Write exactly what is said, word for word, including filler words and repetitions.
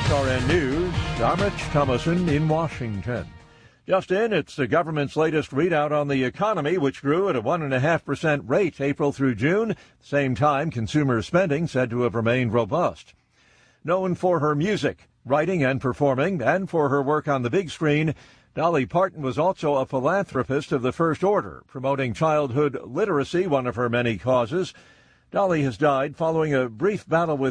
S R N News, I'm Rich Thomason in Washington. Just in, it's the government's latest readout on the economy, which grew at a one point five percent rate April through June. At the same time, consumer spending said to have remained robust. Known for her music, writing and performing, and for her work on the big screen, Dolly Parton was also a philanthropist of the first order, promoting childhood literacy, one of her many causes. Dolly has died following a brief battle with